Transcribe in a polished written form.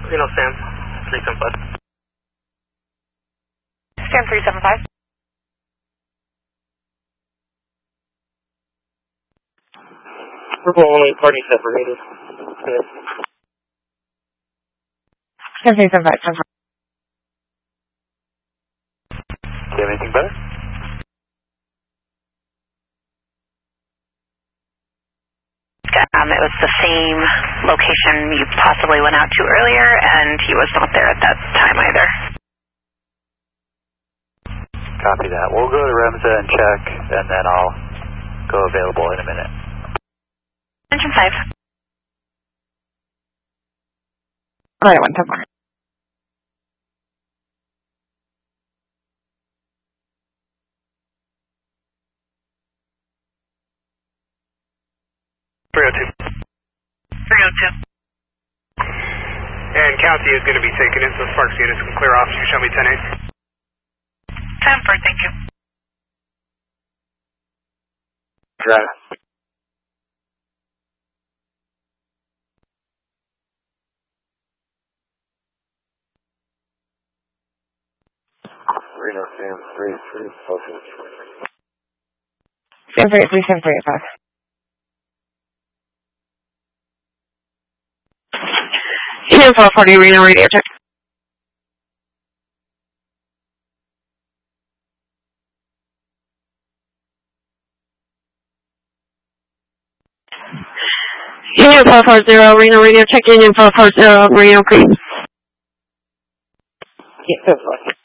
Reno Sam 375. Sam 375. Purple only party separated. Sam 375. Do you have anything better? It was the same location you possibly went out to earlier, and he was not there at that time either. Copy that. We'll go to REMSA and check, and then I'll go available in a minute. Engine 5. Alright, 110 more. And County is going to be taken in, so Sparks units can clear off. You show me 10-8. 10-4, thank you. Drive. Reno Sam 3-3, focus. Sam 3-3, Sam 3-5. Union 440, Reno radio check. Union 440, Reno radio check. Union 440, Reno green. Yeah, that's fine.